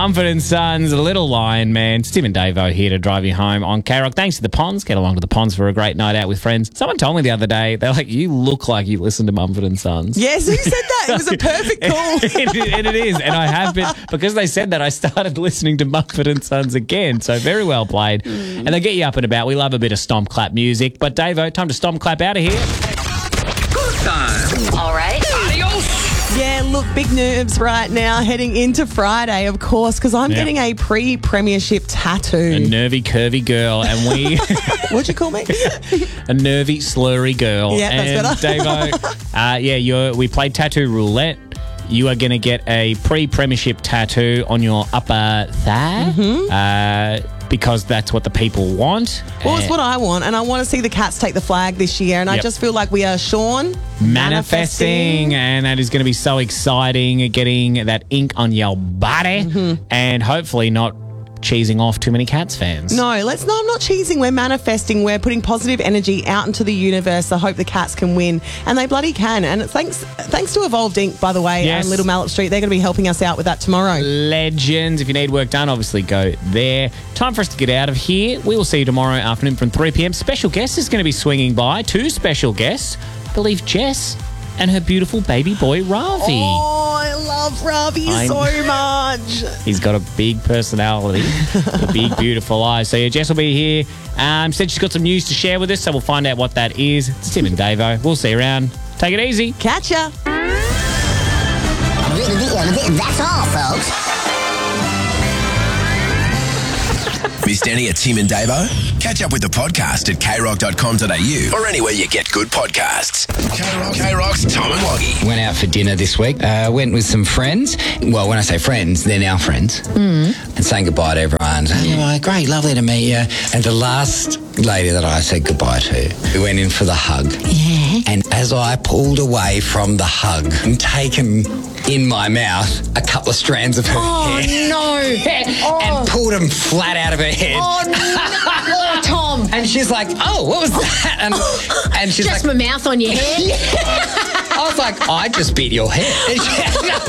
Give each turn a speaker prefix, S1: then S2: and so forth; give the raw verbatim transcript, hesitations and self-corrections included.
S1: Mumford and Sons, Little Lion Man. Steve and Davo here to drive you home on K-Rock. Thanks to the Ponds. Get along to the Ponds for a great night out with friends. Someone told me the other day, they're like, you look like you listen to Mumford and Sons.
S2: Yes, who said that? It was a perfect call.
S1: and, and it is. And I have been, because they said that, I started listening to Mumford and Sons again. So very well played. Mm. And they get you up and about. We love a bit of stomp clap music. But Davo, time to stomp clap out of here.
S3: Good time.
S4: All right.
S3: Adios.
S2: Yeah, look, big nerves right now heading into Friday, of course, because I'm
S1: Yep.
S2: getting a pre-premiership tattoo.
S1: A nervy, curvy girl. And we...
S2: What'd you call me?
S1: A nervy, slurry girl.
S2: Yeah, that's
S1: and
S2: better.
S1: Davo, uh, yeah, you're, we played Tattoo Roulette. You are going to get a pre-premiership tattoo on your upper thigh
S2: Mm-hmm.
S1: uh, because that's what the people want.
S2: Well, it's what I want, and I want to see the Cats take the flag this year, and I
S1: Yep.
S2: just feel like we are, Sean,
S1: Manifesting,
S2: manifesting.
S1: and that is going to be so exciting, getting that ink on your body
S2: Mm-hmm.
S1: and hopefully not cheesing off too many Cats fans.
S2: No, let's no, I'm not cheesing. We're manifesting. We're putting positive energy out into the universe. I hope the Cats can win, and they bloody can. And it's thanks thanks to Evolved Ink, by the way,
S1: Yes.
S2: and Little Mallet Street. They're going to be helping us out with that tomorrow.
S1: Legends. If you need work done, obviously go there. Time for us to get out of here. We will see you tomorrow afternoon from three p.m. Special guest is going to be swinging by. Two special guests. I believe Jess and her beautiful baby boy, Ravi.
S2: Oh, I love Ravi
S1: I-
S2: so much.
S1: He's got a big personality, a big, beautiful eyes. So, yeah, Jess will be here. Um, said she's got some news to share with us, so we'll find out what that is. It's Tim and Davo. We'll see you around. Take it easy.
S2: Catch ya.
S4: That's all, folks.
S5: Missed any of Tim and Davo? Catch up with the podcast at k rock dot com dot a u or anywhere you get good podcasts. K-Rock, K-Rock's Tom and Woggy.
S6: Went out for dinner this week. Uh, went with some friends. Well, when I say friends, they're now friends. Mm. And saying goodbye to everyone. Oh, great, lovely to meet you. And the last lady that I said goodbye to, we went in for the hug. Yeah. And as I pulled away from the hug and taken in my mouth a couple of strands of her
S4: Oh,
S6: hair.
S4: no. Oh.
S6: And pulled them flat out of her head.
S4: Oh, no. Oh, Tom.
S6: And she's like, oh, what was that? And, and she's
S4: Just
S6: like,
S4: my mouth on your head.
S6: I was like, I just beat your head.